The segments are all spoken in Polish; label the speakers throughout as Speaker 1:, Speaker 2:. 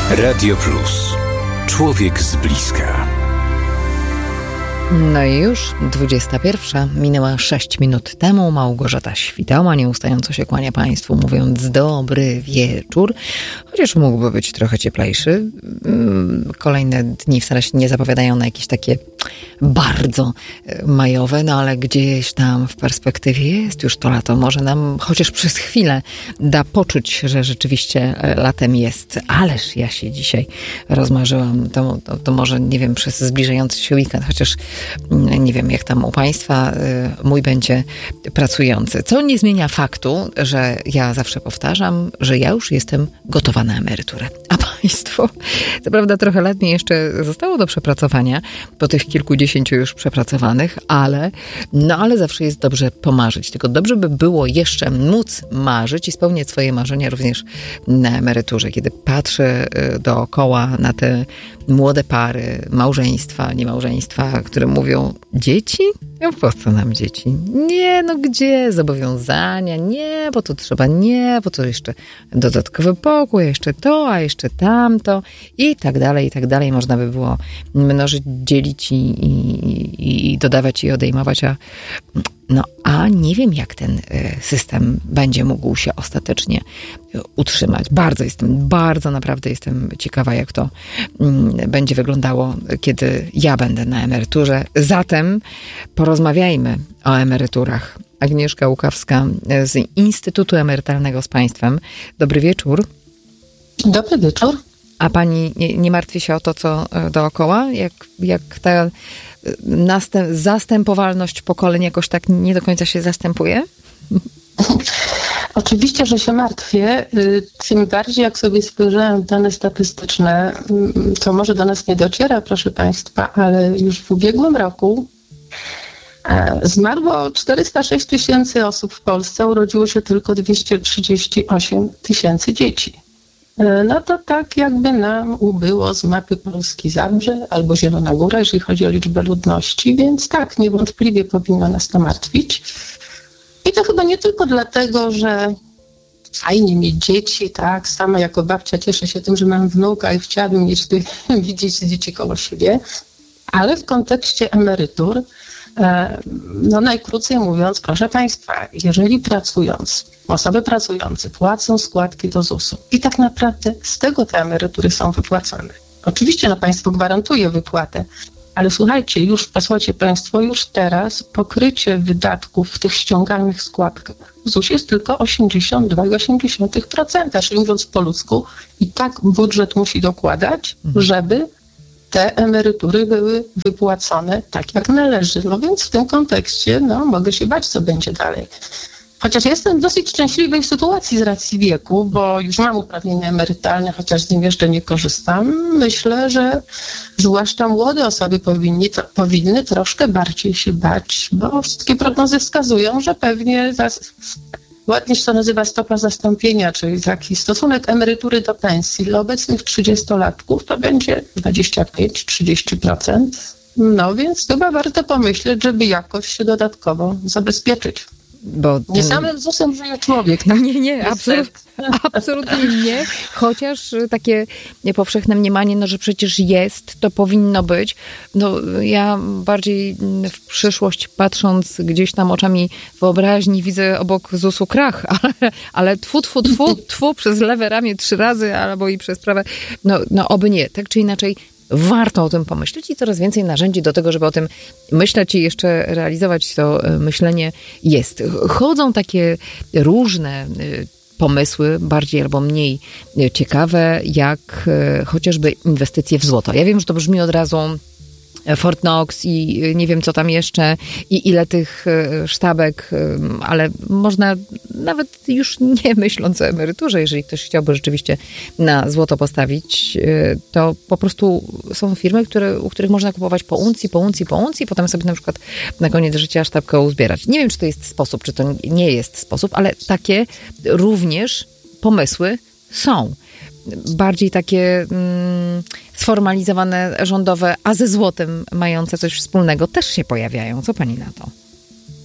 Speaker 1: Radio Plus. Człowiek z bliska.
Speaker 2: No i już 21. Minęła 6 minut temu. Małgorzata Świtała nieustająco się kłania Państwu, mówiąc dobry wieczór. Chociaż mógłby być trochę cieplejszy. Kolejne dni wcale się nie zapowiadają na jakieś takie bardzo majowe, no ale gdzieś tam w perspektywie jest już to lato. Może nam chociaż przez chwilę da poczuć, że rzeczywiście latem jest. Ależ ja się dzisiaj rozmarzyłam. To może, nie wiem, przez zbliżający się weekend, chociaż nie wiem, jak tam u Państwa, mój będzie pracujący. Co nie zmienia faktu, że ja zawsze powtarzam, że ja już jestem gotowa na emeryturę. A Państwo, co prawda trochę lat mi jeszcze zostało do przepracowania, po tych kilkudziesięciu już przepracowanych, ale zawsze jest dobrze pomarzyć. Tylko dobrze by było jeszcze móc marzyć i spełniać swoje marzenia również na emeryturze. Kiedy patrzę dookoła na te młode pary, małżeństwa, niemałżeństwa, które mówią, dzieci? No po co nam dzieci? Nie, no gdzie? Zobowiązania? Nie, bo to trzeba, nie, bo to jeszcze dodatkowy pokój, jeszcze to, a jeszcze tamto i tak dalej, i tak dalej. Można by było mnożyć, dzielić i dodawać i odejmować, a nie wiem, jak ten system będzie mógł się ostatecznie utrzymać. Bardzo naprawdę jestem ciekawa, jak to będzie wyglądało, kiedy ja będę na emeryturze. Zatem porozmawiajmy o emeryturach. Agnieszka Łukawska z Instytutu Emerytalnego z Państwem. Dobry wieczór.
Speaker 3: Dobry wieczór.
Speaker 2: A pani nie martwi się o to, co dookoła? Jak ta zastępowalność pokoleń jakoś tak nie do końca się zastępuje?
Speaker 3: Oczywiście, że się martwię. Tym bardziej, jak sobie spojrzałem dane statystyczne, to może do nas nie dociera, proszę Państwa, ale już w ubiegłym roku zmarło 406 tysięcy osób w Polsce, urodziło się tylko 238 tysięcy dzieci. No to tak jakby nam ubyło z mapy Polski Zabrze albo Zielona Góra, jeżeli chodzi o liczbę ludności, więc tak, niewątpliwie powinno nas to martwić. I to chyba nie tylko dlatego, że fajnie mieć dzieci, tak, sama jako babcia cieszę się tym, że mam wnuka i chciałabym widzieć dzieci koło siebie, ale w kontekście emerytur, najkrócej mówiąc, proszę Państwa, jeżeli osoby pracujące płacą składki do ZUS-u i tak naprawdę z tego te emerytury są wypłacane. Oczywiście Państwo gwarantuje wypłatę, ale słuchajcie, posłuchajcie Państwo, już teraz pokrycie wydatków w tych ściąganych składkach w ZUS jest tylko 82,8%, czyli mówiąc po ludzku, i tak budżet musi dokładać, żeby te emerytury były wypłacone tak, jak należy. No więc w tym kontekście mogę się bać, co będzie dalej. Chociaż jestem w dosyć szczęśliwej sytuacji z racji wieku, bo już mam uprawnienia emerytalne, chociaż z nim jeszcze nie korzystam. Myślę, że zwłaszcza młode osoby powinny troszkę bardziej się bać, bo wszystkie prognozy wskazują, że pewnie ładnie się to nazywa stopa zastąpienia, czyli taki stosunek emerytury do pensji dla obecnych 30-latków to będzie 25-30%. No więc chyba warto pomyśleć, żeby jakoś się dodatkowo zabezpieczyć.
Speaker 2: Bo
Speaker 3: nie samym ZUS-em żyje człowiek. Tak?
Speaker 2: Nie, absolutnie nie. Chociaż takie powszechne mniemanie, że przecież jest, to powinno być. Ja bardziej w przyszłość patrząc gdzieś tam oczami wyobraźni widzę obok ZUS-u krach, ale tfu, przez lewe ramię 3 razy albo i przez prawe. Oby nie. Tak czy inaczej warto o tym pomyśleć i coraz więcej narzędzi do tego, żeby o tym myśleć i jeszcze realizować to myślenie jest. Chodzą takie różne pomysły, bardziej albo mniej ciekawe, jak chociażby inwestycje w złoto. Ja wiem, że to brzmi od razu Fort Knox i nie wiem co tam jeszcze i ile tych sztabek, ale można nawet już nie myśląc o emeryturze, jeżeli ktoś chciałby rzeczywiście na złoto postawić, to po prostu są firmy, u których można kupować po uncji, potem sobie na przykład na koniec życia sztabkę uzbierać. Nie wiem, czy to jest sposób, czy to nie jest sposób, ale takie również pomysły są. Bardziej takie sformalizowane, rządowe, a ze złotem mające coś wspólnego też się pojawiają. Co pani na to?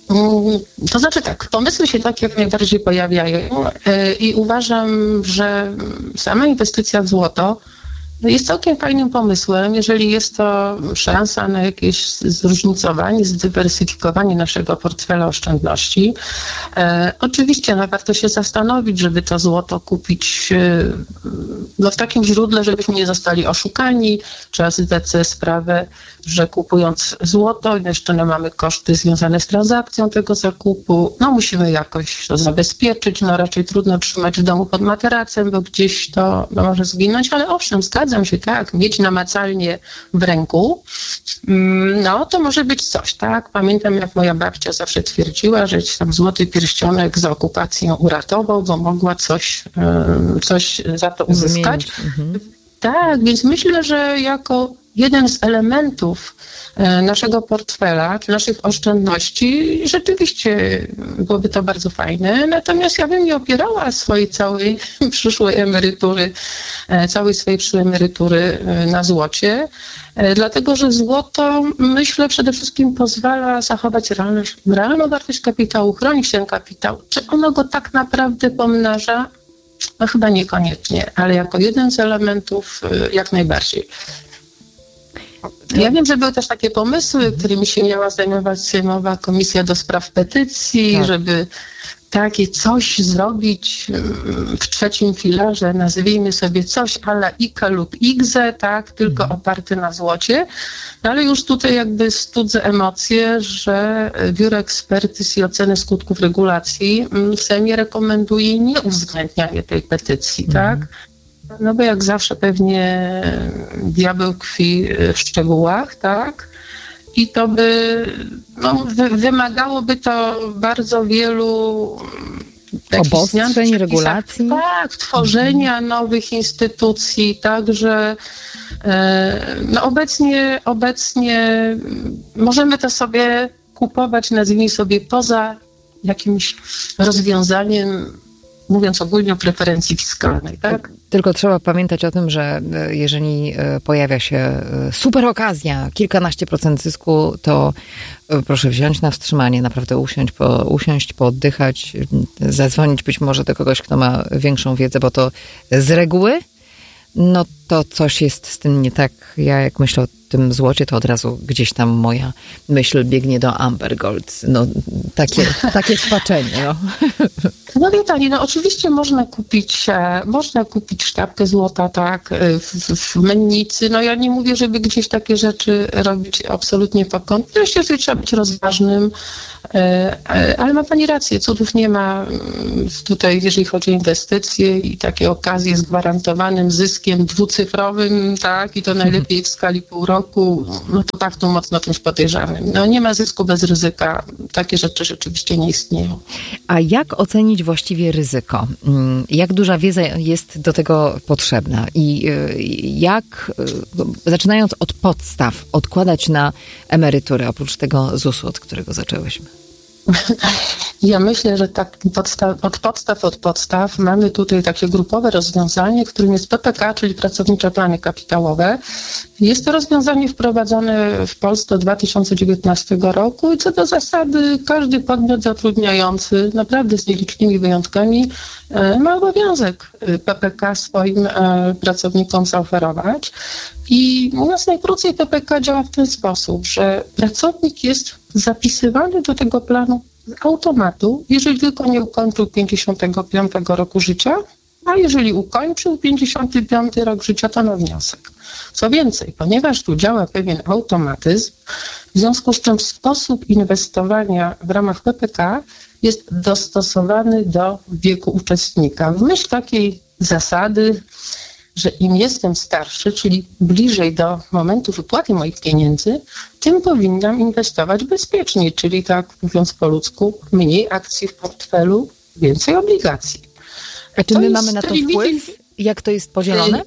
Speaker 3: To znaczy tak, pomysły się tak jak najbardziej pojawiają i uważam, że sama inwestycja w złoto jest całkiem fajnym pomysłem, jeżeli jest to szansa na jakieś zróżnicowanie, zdywersyfikowanie naszego portfela oszczędności. Oczywiście warto się zastanowić, żeby to złoto kupić w takim źródle, żebyśmy nie zostali oszukani. Trzeba zdać sobie sprawę, że kupując złoto, jeszcze mamy koszty związane z transakcją tego zakupu. Musimy jakoś to zabezpieczyć. Raczej trudno trzymać w domu pod materacem, bo gdzieś to może zginąć, ale owszem, zgadzam się, tak, mieć namacalnie w ręku, to może być coś, tak. Pamiętam, jak moja babcia zawsze twierdziła, że tam złoty pierścionek za okupacją uratował, bo mogła coś za to uzyskać. Tak, więc myślę, że jako jeden z elementów naszego portfela, czy naszych oszczędności, rzeczywiście byłoby to bardzo fajne. Natomiast ja bym nie opierała swojej całej przyszłej emerytury na złocie, dlatego że złoto, myślę, przede wszystkim pozwala zachować realną wartość kapitału, chronić ten kapitał. Czy ono go tak naprawdę pomnaża? Chyba niekoniecznie, ale jako jeden z elementów jak najbardziej. Ja wiem, że były też takie pomysły, którymi się miała zajmować Sejmowa Komisja do Spraw Petycji, żeby takie coś zrobić w trzecim filarze, nazwijmy sobie coś a la IKA lub IGZE, tak, tylko oparte na złocie. Ale już tutaj jakby studzę emocje, że Biuro Ekspertyz i Oceny Skutków Regulacji w Sejmie rekomenduje nieuwzględnianie tej petycji, tak? Bo jak zawsze pewnie diabeł tkwi w szczegółach, tak? I to by, wymagałoby to bardzo wielu
Speaker 2: obostrzeń, regulacji.
Speaker 3: Tak, tworzenia nowych instytucji, także obecnie możemy to sobie kupować, nazwijmy sobie, poza jakimś rozwiązaniem, mówiąc ogólnie o preferencji fiskalnej, tak?
Speaker 2: Tylko trzeba pamiętać o tym, że jeżeli pojawia się super okazja, kilkanaście procent zysku, to proszę wziąć na wstrzymanie, naprawdę usiąść, pooddychać, zadzwonić być może do kogoś, kto ma większą wiedzę, bo to z reguły, to coś jest z tym nie tak. Ja jak myślę o tym złocie, to od razu gdzieś tam moja myśl biegnie do Amber Gold. Takie spaczenie.
Speaker 3: Wie pani, oczywiście można kupić sztabkę złota, tak, w mennicy. Ja nie mówię, żeby gdzieś takie rzeczy robić absolutnie po kąt. Wreszcie trzeba być rozważnym, ale ma pani rację, cudów nie ma tutaj, jeżeli chodzi o inwestycje i takie okazje z gwarantowanym zyskiem dwucyfrowym, tak, i to najlepiej w skali pół roku, to tak tu mocno czymś podejrzanym. Nie ma zysku bez ryzyka. Takie rzeczy rzeczywiście nie istnieją.
Speaker 2: A jak ocenić właściwie ryzyko? Jak duża wiedza jest do tego potrzebna? I jak, zaczynając od podstaw, odkładać na emeryturę, oprócz tego ZUS-u, od którego zaczęłyśmy?
Speaker 3: Ja myślę, że tak od podstaw mamy tutaj takie grupowe rozwiązanie, którym jest PPK, czyli Pracownicze Plany Kapitałowe. Jest to rozwiązanie wprowadzone w Polsce od 2019 roku i co do zasady każdy podmiot zatrudniający, naprawdę z nielicznymi wyjątkami, ma obowiązek PPK swoim pracownikom zaoferować. I mówiąc najkrócej, PPK działa w ten sposób, że pracownik jest zapisywany do tego planu z automatu, jeżeli tylko nie ukończył 55 roku życia, a jeżeli ukończył 55 rok życia, to na wniosek. Co więcej, ponieważ tu działa pewien automatyzm, w związku z czym sposób inwestowania w ramach PPK jest dostosowany do wieku uczestnika. W myśl takiej zasady, że im jestem starszy, czyli bliżej do momentu wypłaty moich pieniędzy, tym powinnam inwestować bezpieczniej, czyli tak mówiąc po ludzku, mniej akcji w portfelu, więcej obligacji.
Speaker 2: A czy my mamy na to wpływ? Jak to jest podzielone?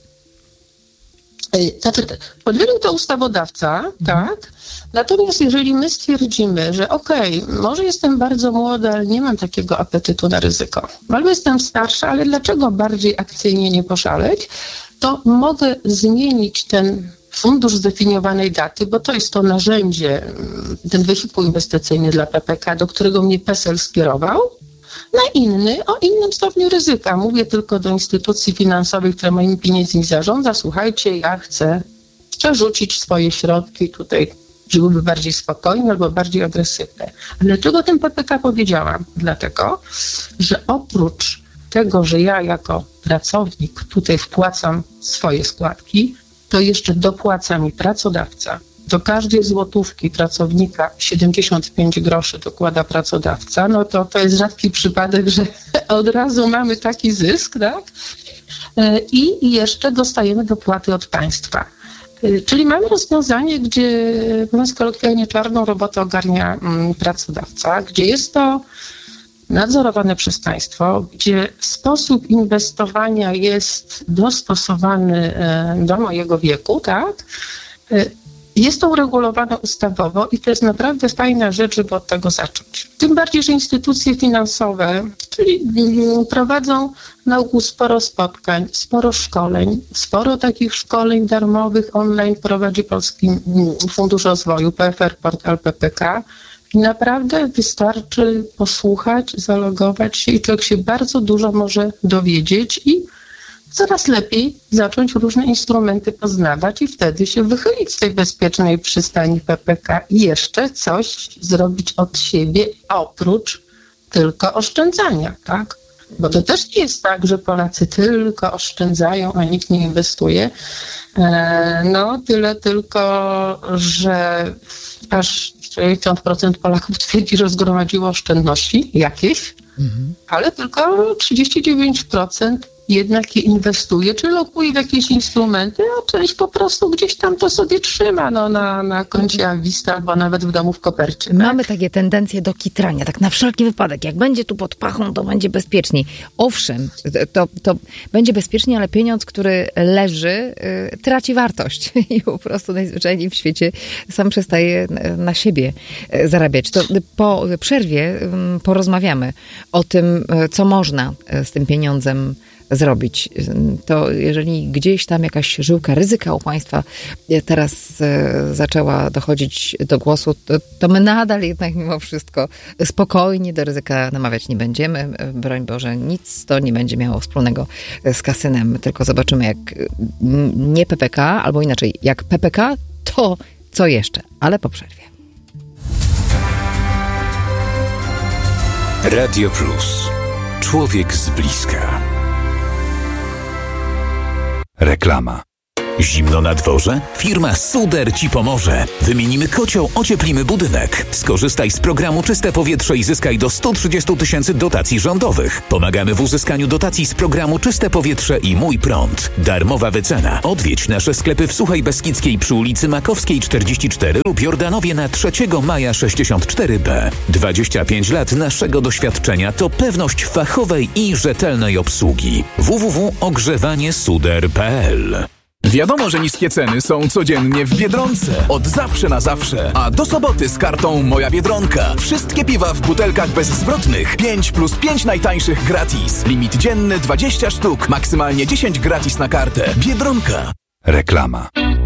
Speaker 3: Podzielił to ustawodawca, tak. Natomiast jeżeli my stwierdzimy, że może jestem bardzo młoda, ale nie mam takiego apetytu na ryzyko, albo jestem starsza, ale dlaczego bardziej akcyjnie nie poszaleć, to mogę zmienić ten fundusz zdefiniowanej daty, bo to jest to narzędzie, ten wehikuł inwestycyjny dla PPK, do którego mnie PESEL skierował, na inny, o innym stopniu ryzyka. Mówię tylko do instytucji finansowych, które moimi pieniędzmi zarządza. Słuchajcie, ja chcę przerzucić swoje środki tutaj, żeby były bardziej spokojne albo bardziej agresywne. Ale dlaczego o tym PPK powiedziałam? Dlatego, że oprócz tego, że ja jako pracownik tutaj wpłacam swoje składki, to jeszcze dopłaca mi pracodawca. Do każdej złotówki pracownika 75 groszy dokłada pracodawca, no to jest rzadki przypadek, że od razu mamy taki zysk, tak? I jeszcze dostajemy dopłaty od państwa. Czyli mamy rozwiązanie, gdzie, mówiąc kolokwialnie, czarną robotę ogarnia pracodawca, gdzie jest to nadzorowane przez państwo, gdzie sposób inwestowania jest dostosowany do mojego wieku, tak? Jest to uregulowane ustawowo i to jest naprawdę fajna rzecz, żeby od tego zacząć. Tym bardziej, że instytucje finansowe, czyli prowadzą na ogół sporo spotkań, sporo szkoleń, sporo takich szkoleń darmowych online prowadzi Polski Fundusz Rozwoju, PFR, portal PPK. I naprawdę wystarczy posłuchać, zalogować się i człowiek się bardzo dużo może dowiedzieć i coraz lepiej zacząć różne instrumenty poznawać i wtedy się wychylić z tej bezpiecznej przystani PPK i jeszcze coś zrobić od siebie oprócz tylko oszczędzania, tak? Bo to też nie jest tak, że Polacy tylko oszczędzają, a nikt nie inwestuje. No tyle tylko, że aż 60% Polaków twierdzi, że zgromadziło oszczędności jakieś, ale tylko 39% jednak je inwestuje, czy lokuje w jakieś instrumenty, a część po prostu gdzieś tam to sobie trzyma na koncie Avista albo nawet w domu w kopercie. Tak?
Speaker 2: Mamy takie tendencje do kitrania, tak na wszelki wypadek. Jak będzie tu pod pachą, to będzie bezpieczniej. Owszem, to będzie bezpiecznie, ale pieniądz, który leży, traci wartość i po prostu najzwyczajniej w świecie sam przestaje na siebie zarabiać. To po przerwie porozmawiamy o tym, co można z tym pieniądzem zrobić. To jeżeli gdzieś tam jakaś żyłka ryzyka u państwa teraz zaczęła dochodzić do głosu, to my nadal jednak mimo wszystko spokojnie do ryzyka namawiać nie będziemy. Broń Boże, nic to nie będzie miało wspólnego z kasynem, tylko zobaczymy jak nie PPK, albo inaczej, jak PPK, to co jeszcze, ale po przerwie.
Speaker 1: Radio Plus. Człowiek z bliska.
Speaker 4: Reklama.
Speaker 1: Zimno na dworze? Firma Suder Ci pomoże. Wymienimy kocioł, ocieplimy budynek. Skorzystaj z programu Czyste Powietrze i zyskaj do 130 000 dotacji rządowych. Pomagamy w uzyskaniu dotacji z programu Czyste Powietrze i Mój Prąd. Darmowa wycena. Odwiedź nasze sklepy w Suchej Beskidzkiej przy ulicy Makowskiej 44 lub Jordanowie na 3 Maja 64B. 25 lat naszego doświadczenia to pewność fachowej i rzetelnej obsługi. www.ogrzewaniesuder.pl.
Speaker 4: Wiadomo, że niskie ceny są codziennie w Biedronce. Od zawsze na zawsze. A do soboty z kartą Moja Biedronka. Wszystkie piwa w butelkach bezzwrotnych. 5+5 najtańszych gratis. Limit dzienny 20 sztuk. Maksymalnie 10 gratis na kartę. Biedronka. Reklama.